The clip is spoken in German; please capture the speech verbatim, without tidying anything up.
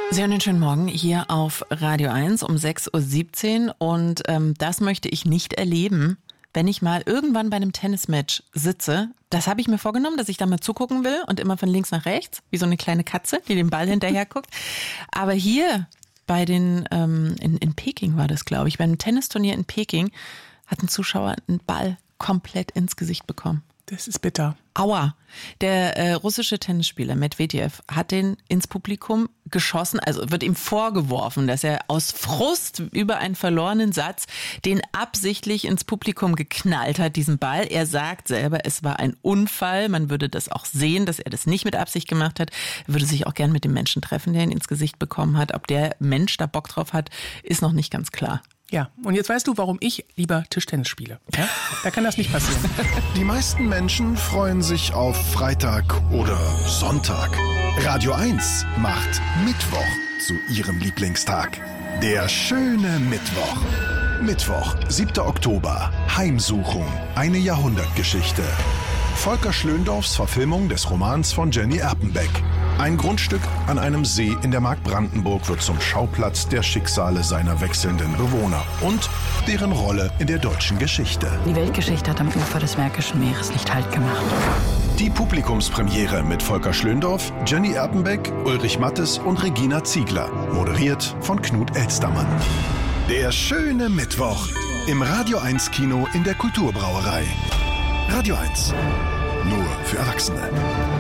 Sehr schönen Morgen hier auf Radio eins um sechs Uhr siebzehn und ähm, das möchte ich nicht erleben, wenn ich mal irgendwann bei einem Tennismatch sitze. Das habe ich mir vorgenommen, dass ich da mal zugucken will und immer von links nach rechts, wie so eine kleine Katze, die dem Ball hinterher guckt. Aber hier bei den, ähm, in, in Peking war das, glaube ich, bei einem Tennisturnier in Peking hat ein Zuschauer einen Ball komplett ins Gesicht bekommen. Das ist bitter. Aua. Der äh, russische Tennisspieler Medvedev hat den ins Publikum geschossen, also wird ihm vorgeworfen, dass er aus Frust über einen verlorenen Satz den absichtlich ins Publikum geknallt hat, diesen Ball. Er sagt selber, es war ein Unfall. Man würde das auch sehen, dass er das nicht mit Absicht gemacht hat. Er würde sich auch gern mit dem Menschen treffen, der ihn ins Gesicht bekommen hat. Ob der Mensch da Bock drauf hat, ist noch nicht ganz klar. Ja, und jetzt weißt du, warum ich lieber Tischtennis spiele. Ja? Da kann das nicht passieren. Die meisten Menschen freuen sich auf Freitag oder Sonntag. Radio eins macht Mittwoch zu ihrem Lieblingstag. Der schöne Mittwoch. Mittwoch, siebter Oktober. Heimsuchung. Eine Jahrhundertgeschichte. Volker Schlöndorffs Verfilmung des Romans von Jenny Erpenbeck. Ein Grundstück an einem See in der Mark Brandenburg wird zum Schauplatz der Schicksale seiner wechselnden Bewohner und deren Rolle in der deutschen Geschichte. Die Weltgeschichte hat am Ufer des Märkischen Meeres nicht Halt gemacht. Die Publikumspremiere mit Volker Schlöndorff, Jenny Erpenbeck, Ulrich Mattes und Regina Ziegler. Moderiert von Knut Elstermann. Der schöne Mittwoch im Radio eins Kino in der Kulturbrauerei. Radio eins. Nur für Erwachsene.